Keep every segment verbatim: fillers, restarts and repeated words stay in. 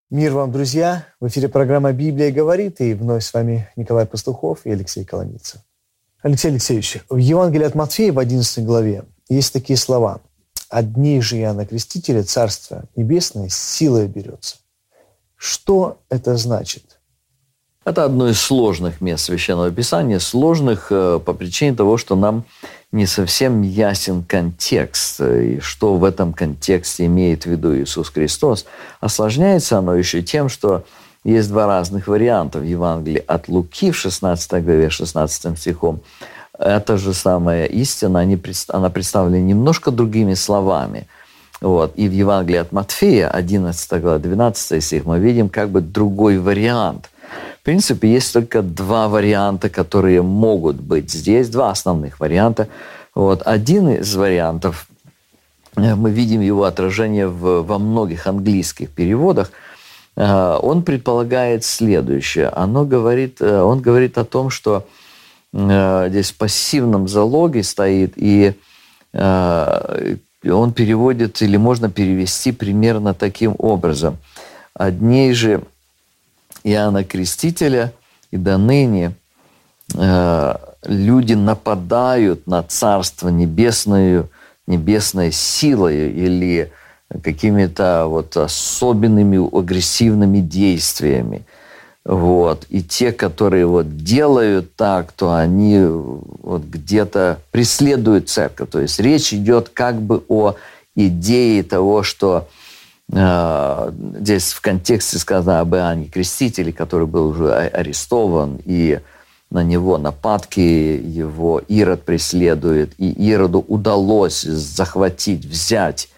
Мир вам, друзья! В эфире программа «Библия говорит», и вновь с вами Николай Пастухов и Алексей Коломица. Алексей Алексеевич, в Евангелии от Матфея в одиннадцатой главе есть такие слова: «От дней же Иоанна Крестителя Царство Небесное силой берется». Что это значит? Это одно из сложных мест Священного Писания, сложных по причине того, что нам не совсем ясен контекст, и что в этом контексте имеет в виду Иисус Христос. Осложняется оно еще тем, что есть два разных варианта в Евангелии от Луки в шестнадцатой главе, шестнадцатым стихом. Эта же самая истина, она представлена немножко другими словами. Вот. И в Евангелии от Матфея, одиннадцатая глава, двенадцатый стих, мы видим как бы другой вариант. В принципе, есть только два варианта, которые могут быть здесь, два основных варианта. Вот. Один из вариантов, мы видим его отражение в, во многих английских переводах, он предполагает следующее. Оно говорит, он говорит о том, что здесь в пассивном залоге стоит, и он переводит, или можно перевести примерно таким образом. «От дней же Иоанна Крестителя и до ныне э, люди нападают на Царство Небесное, небесной силой или какими-то вот особенными агрессивными действиями. Вот. И те, которые вот делают так, то они вот где-то преследуют церковь». То есть речь идет как бы о идее того, что э, здесь в контексте сказано об Иоанне Крестителе, который был уже арестован, и на него нападки, его Ирод преследует, и Ироду удалось захватить, взять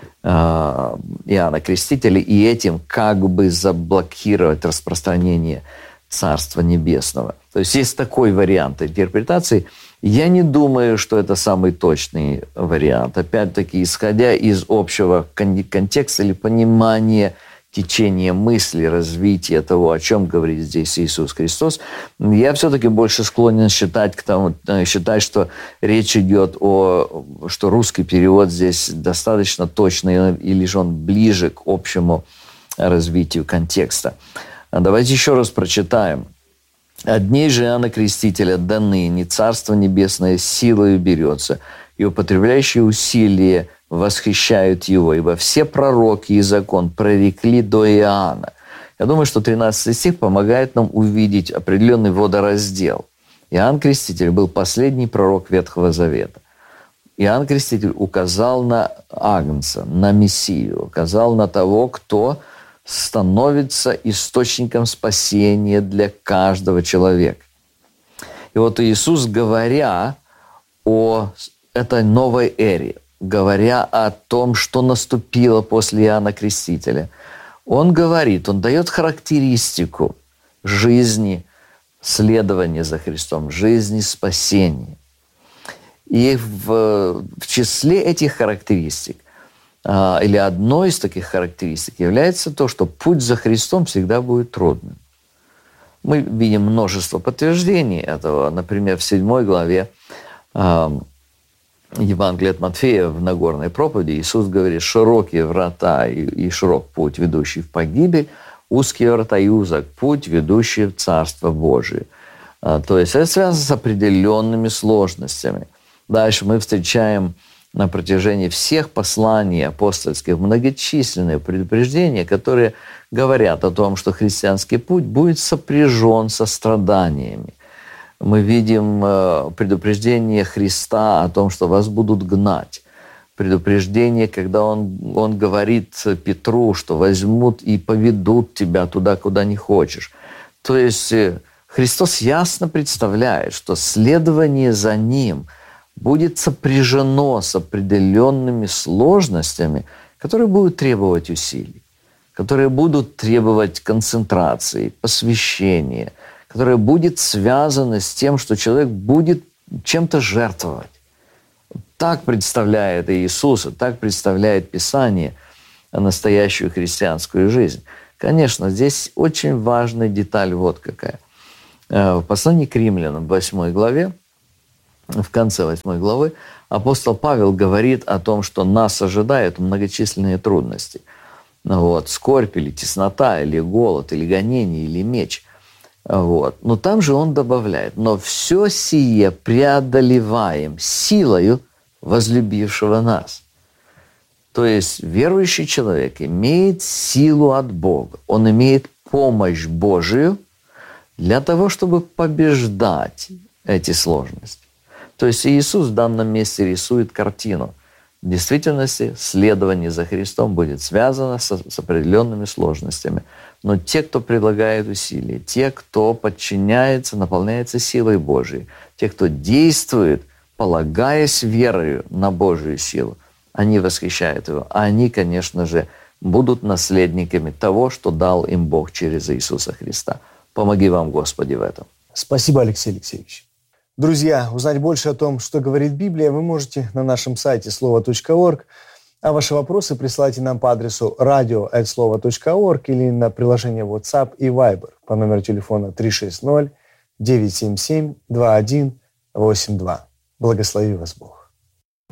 Иоанна Крестителя и этим как бы заблокировать распространение Царства Небесного. То есть есть такой вариант интерпретации. Я не думаю, что это самый точный вариант. Опять-таки, исходя из общего контекста или понимания течения мысли, развития того, о чем говорит здесь Иисус Христос, я все-таки больше склонен считать, к тому, считать, что речь идет о, что русский перевод здесь достаточно точный, или же он ближе к общему развитию контекста. Давайте еще раз прочитаем. «От дней же Иоанна Крестителя до ныне Царство Небесное силою берется, и употребляющие усилия восхищают его, ибо все пророки и закон прорекли до Иоанна». Я думаю, что тринадцатый стих помогает нам увидеть определенный водораздел. Иоанн Креститель был последний пророк Ветхого Завета. Иоанн Креститель указал на Агнца, на Мессию, указал на того, кто становится источником спасения для каждого человека. И вот Иисус, говоря о этой новой эре, говоря о том, что наступило после Иоанна Крестителя, он говорит, он дает характеристику жизни следования за Христом, жизни спасения. И в, в числе этих характеристик, а, или одной из таких характеристик, является то, что путь за Христом всегда будет трудным. Мы видим множество подтверждений этого. Например, в седьмой главе а, Евангелие от Матфея в Нагорной проповеди Иисус говорит: «Широкие врата и, и широк путь, ведущий в погибель, узкие врата и узок путь, ведущий в Царство Божие». А, то есть это связано с определенными сложностями. Дальше мы встречаем на протяжении всех посланий апостольских многочисленные предупреждения, которые говорят о том, что христианский путь будет сопряжен со страданиями. Мы видим предупреждение Христа о том, что вас будут гнать. Предупреждение, когда он, он говорит Петру, что возьмут и поведут тебя туда, куда не хочешь. То есть Христос ясно представляет, что следование за Ним будет сопряжено с определенными сложностями, которые будут требовать усилий, которые будут требовать концентрации, посвящения, которое будет связано с тем, что человек будет чем-то жертвовать. Так представляет Иисус, так представляет Писание настоящую христианскую жизнь. Конечно, здесь очень важная деталь вот какая. В послании к Римлянам в восьмой главе, в конце восьмой главы, апостол Павел говорит о том, что нас ожидают многочисленные трудности. Вот, скорбь или теснота, или голод, или гонение, или меч. Вот. Но там же он добавляет, но все сие преодолеваем силою возлюбившего нас. То есть верующий человек имеет силу от Бога, он имеет помощь Божию для того, чтобы побеждать эти сложности. То есть Иисус в данном месте рисует картину. В действительности следование за Христом будет связано с, с определенными сложностями. Но те, кто прилагает усилия, те, кто подчиняется, наполняется силой Божией, те, кто действует, полагаясь верою на Божию силу, они восхищают Его. А они, конечно же, будут наследниками того, что дал им Бог через Иисуса Христа. Помоги вам, Господи, в этом. Спасибо, Алексей Алексеевич. Друзья, узнать больше о том, что говорит Библия, вы можете на нашем сайте слово точка орг, а ваши вопросы присылайте нам по адресу радио эт слова точка орг или на приложение WhatsApp и Viber по номеру телефона три шесть ноль девять семь семь два один восемь два. Благослови вас Бог.